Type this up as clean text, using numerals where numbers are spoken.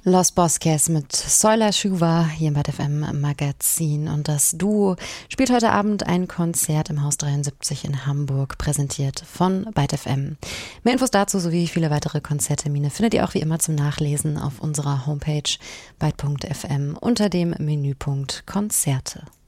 Los Bosques mit Soila Schuva hier im Byte FM Magazin. Und das Duo spielt heute Abend ein Konzert im Haus 73 in Hamburg, präsentiert von Byte FM. Mehr Infos dazu sowie viele weitere Konzerttermine findet ihr auch wie immer zum Nachlesen auf unserer Homepage byte.fm unter dem Menüpunkt Konzerte.